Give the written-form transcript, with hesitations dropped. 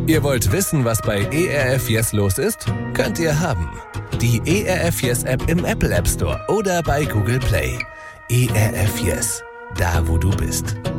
Ihr wollt wissen, was bei ERF Yes los ist? Könnt ihr haben. Die ERF Yes App im Apple App Store oder bei Google Play. ERF Yes, da wo du bist.